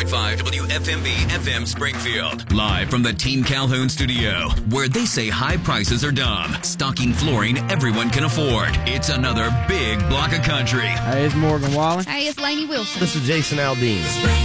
101.5 WFMB FM Springfield. Live from the Team Calhoun studio, where they say high prices are dumb. Stocking flooring everyone can afford. It's another big block of country. Hey, it's Morgan Wallen. Hey, it's Lainey Wilson. This is Jason Aldean.